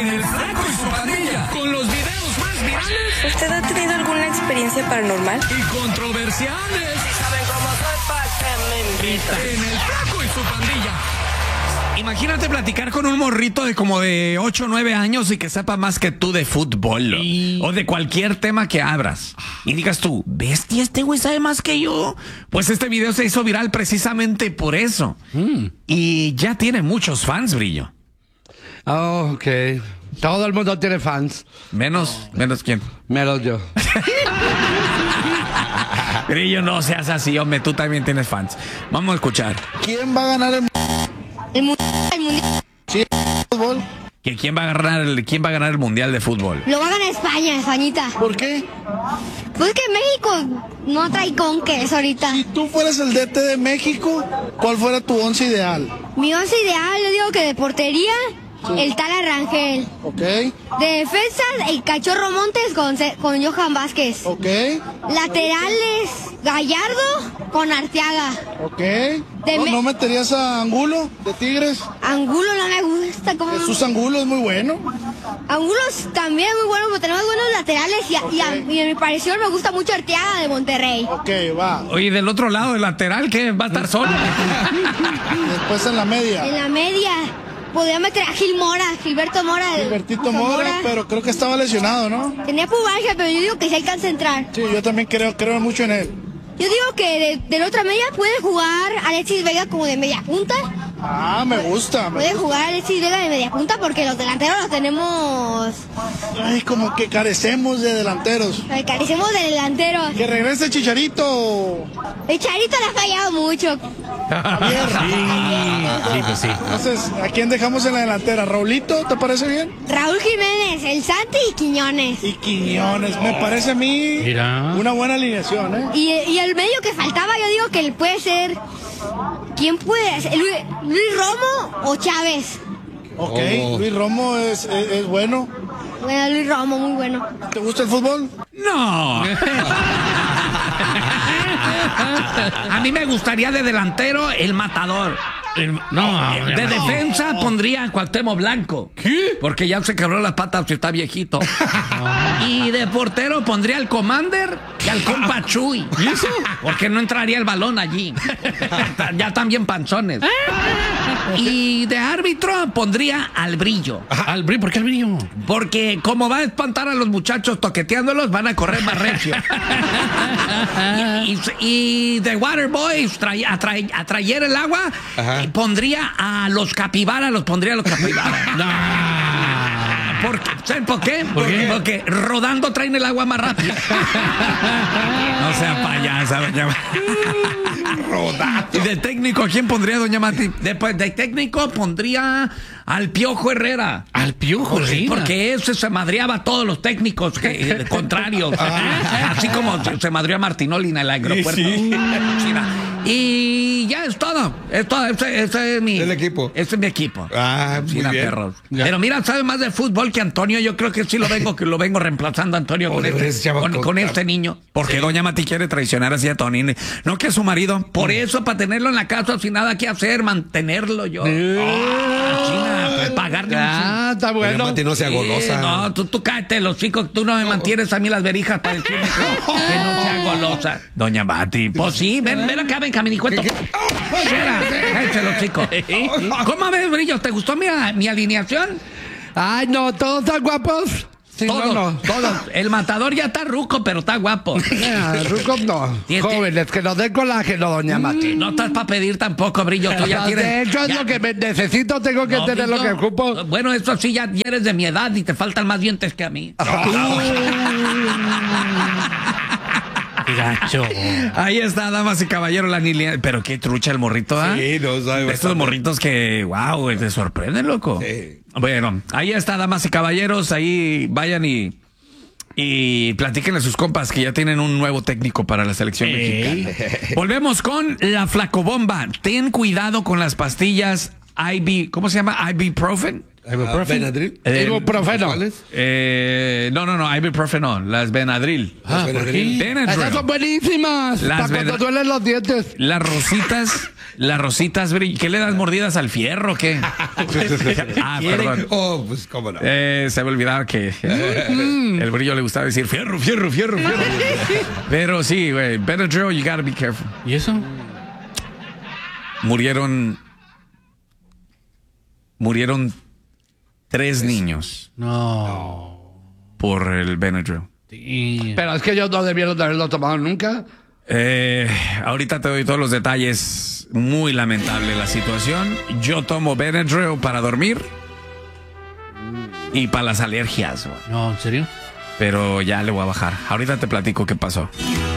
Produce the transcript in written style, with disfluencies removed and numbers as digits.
en El Flaco y su Pandilla, con los videos más virales. ¿Usted ha tenido alguna experiencia paranormal? Y controversiales. Si saben cómo soy, ¿pa' qué me invitan? En El Flaco y su Pandilla. Imagínate platicar con un morrito de como de 8 o 9 años y que sepa más que tú de fútbol o de cualquier tema que abras. Y digas tú, bestia, este güey sabe más que yo. Pues este video se hizo viral precisamente por eso. Y ya tiene muchos fans, Brillo. Oh, ok. Todo el mundo tiene fans. Menos quién. Menos yo. Brillo, no seas así, hombre, tú también tienes fans. Vamos a escuchar. ¿Quién va a ganar el mundial? Sí, fútbol? ¿Quién va a ganar el mundial de fútbol? Lo va a ganar España, Españita. ¿Por qué? Pues que México no trae con queso ahorita. Si tú fueras el DT de México, ¿cuál fuera tu 11 ideal? Mi 11 ideal, yo digo que de portería, el Tala Rangel. Ok. De defensa, el Cachorro Montes con Johan Vázquez. Ok. Laterales, Gallardo con Arteaga. Ok. ¿No meterías a Angulo de Tigres? Angulo no me gusta. Jesús Angulo es muy bueno. Angulo también es muy bueno, pero tenemos buenos laterales y a mi parecer me gusta mucho Arteaga de Monterrey. Ok, va. Oye, del otro lado, el lateral, ¿qué? ¿Va a estar solo? Después en la media. En la media. Podría meter a Gilberto Mora. Gilbertito Mora, pero creo que estaba lesionado, ¿no? Tenía pubalgia, pero yo digo que sí alcanza a entrar. Sí, yo también creo mucho en él. Yo digo que de la otra media puede jugar Alexis Vega como de media punta. Ah, me gusta. Puede jugar Alexis Vega de media punta porque los delanteros los tenemos... Ay, como que carecemos de delanteros. Carecemos de delanteros. Que regrese Chicharito. El Charito le ha fallado mucho. Sí, pues sí. Entonces, ¿a quién dejamos en la delantera? ¿Raulito? ¿Te parece bien? Raúl Jiménez, el Santi y Quiñones. Y Quiñones, me parece a mí una buena alineación, ¿eh? Y el medio que faltaba, yo digo que puede ser... ¿Quién puede ser? ¿Luis Romo o Chávez? Ok, Luis Romo es bueno. Bueno, Luis Romo, muy bueno. ¿Te gusta el fútbol? No. A mí me gustaría de delantero el Matador. De defensa pondría a Cuauhtémoc Blanco. ¿Qué? Porque ya se quebró las patas y está viejito. Y de portero pondría al Commander y al compa Chuy. ¿Y eso? Porque no entraría el balón allí. Ya están bien panzones. Y de árbitro pondría al Brillo. ¿Al Brillo? ¿Por qué al Brillo? Porque como va a espantar a los muchachos toqueteándolos, van a correr más recio. y de Waterboy, atraer el agua, pondría a los capibaras, ¿Saben por qué? Porque rodando traen el agua más rápido. No sea payasa, doña Mati. Rodando. Y de técnico, ¿a quién pondría, doña Mati? Después de técnico pondría al Piojo Herrera. ¿Al Piojo Herrera? Porque ese se madreaba a todos los técnicos contrarios. Así como se madreó a Martinoli en el aeropuerto. Sí. Y ya es todo. Ese es mi equipo. Ese es mi equipo. Ah, muy bien. Perros. Pero mira, sabe más de fútbol que Antonio. Yo creo que sí lo vengo reemplazando a Antonio con este niño. Porque doña Mati quiere traicionar así a Tony. No que a su marido. Por eso, para tenerlo en la casa sin nada que hacer, mantenerlo yo. Pagarle está bueno. Doña Mati no sea golosa. No, tú cállate, los chicos, tú no me mantienes a mí las verijas para decirme que no sea golosa. Doña Mati, pues sí, ven acá, ven, caminicueto. Cállate los chicos. ¿Cómo ves, Brillo? ¿Te gustó mi alineación? Ay, no, todos están guapos. Sí, todos. El Matador ya está ruco, pero está guapo. Ruco no. Jóvenes, que nos den colágeno, doña Mati. No estás para pedir tampoco, Brillo. Tú ya tienes. De hecho, es lo que necesito, tengo que tener Brillo, lo que ocupo. Bueno, eso sí, ya eres de mi edad y te faltan más dientes que a mí. Gacho. Ahí está, damas y caballeros, la Nilia. Pero qué trucha el morrito, ¿ah? Sí, no sabe. Estos morritos que, wow, te sorprenden, loco. Sí. Bueno, ahí está, damas y caballeros. Ahí vayan y platiquen a sus compas que ya tienen un nuevo técnico para la selección mexicana. Volvemos con la flacobomba. Ten cuidado con las pastillas ¿cómo se llama? Ibuprofen. Benadryl. Ibuprofeno. ¿Cuáles? No, ibuprofeno, las Benadryl. Las Benadryl. Esas son buenísimas. Las Para cuando duelen los dientes. Las rositas, ¿qué le das mordidas al fierro o qué? Perdón. Oh, pues cómo no. Se me olvidaba que el Brillo le gustaba decir fierro. Pero sí, güey, Benadryl, you gotta be careful. ¿Y eso? Murieron 3 niños. No. Por el Benadryl. Sí. Pero es que ellos no debieron de haberlo tomado nunca. Ahorita te doy todos los detalles. Muy lamentable la situación. Yo tomo Benadryl para dormir y para las alergias, güey. No, ¿en serio? Pero ya le voy a bajar. Ahorita te platico qué pasó.